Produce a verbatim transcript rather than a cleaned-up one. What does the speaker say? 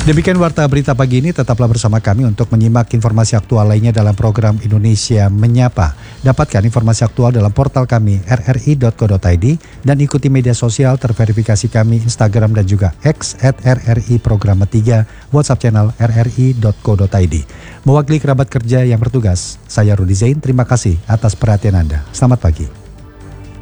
Demikian Warta Berita Pagi ini, tetaplah bersama kami untuk menyimak informasi aktual lainnya dalam program Indonesia Menyapa. Dapatkan informasi aktual dalam portal kami r r i dot co dot i d dan ikuti media sosial terverifikasi kami Instagram dan juga X at r r i Programa tiga, WhatsApp channel r r i dot co dot i d. Mewakili kerabat kerja yang bertugas, saya Rudi Zain, terima kasih atas perhatian Anda. Selamat pagi.